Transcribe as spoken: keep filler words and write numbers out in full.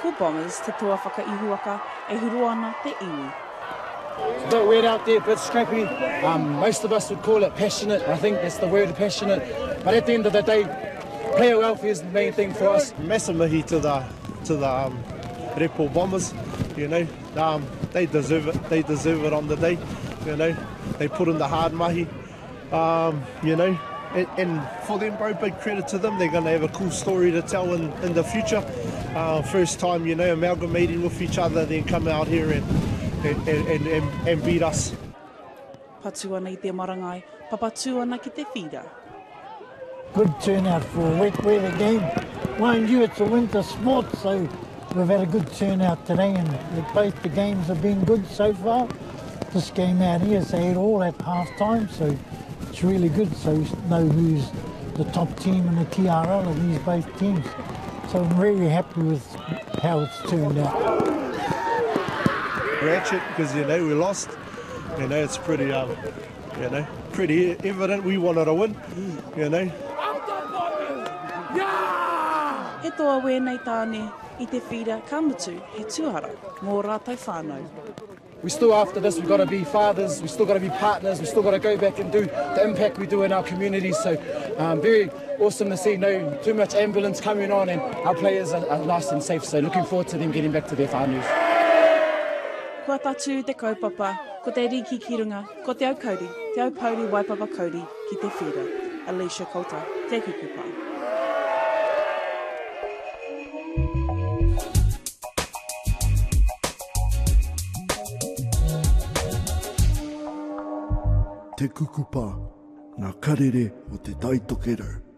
Ripple Bombers te toa whakaihuaka e huru ana te iwi. It's a bit weird out there, a bit scrappy. Um, most of us would call it passionate. I think that's the word, passionate. But at the end of the day, player welfare is the main thing for us. Massive mihi to the to the um, Ripple Bombers. You know, um, they deserve it. They deserve it on the day. You know, they put in the hard mahi. Um, you know, and, and for them, bro, big credit to them. They're going to have a cool story to tell in, in the future. Uh, first time, you know, amalgamating with each other, then come out here and and, and, and, and beat us. Patu ana I te marangai, papatu ana ki te whira. Good turnout for a wet weather game. Mind you, it's a winter sport, so we've had a good turnout today, and both the games have been good so far. This game out here is eight all at half time, so it's really good. So we know who's the top team in the T R L of these both teams. So I'm really happy with how it's turned out. Ratchet, because you know we lost. You know it's pretty, um, you know, pretty evident we wanted to win. You know. He toa wēnei tāne I te whira ka mutu he tuahara mō rātou whānau. We still after this, we've got to be fathers, we've still got to be partners, we've still got to go back and do the impact we do in our communities. So um, very awesome to see no too much ambulance coming on, and our players are, are nice and safe. So looking forward to them getting back to their whānus. Kua tatu te kaupapa, ko te riki ki runga, ko te au kauri, te au pauri waipapa kauri ki te whira. Alicia Kota, te kukupa. Te kukupa, ngā karere o te taitokero.